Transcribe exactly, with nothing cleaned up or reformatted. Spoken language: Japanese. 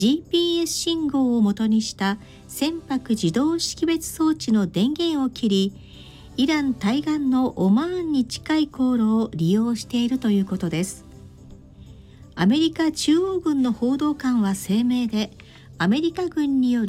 ジーピーエス 信号を元にした船舶自動識別装置の電源を切り、イラン対岸のオマーンに近い航路を利用しているということです。アメリカ中央軍の報道官は声明で、アメリカ軍による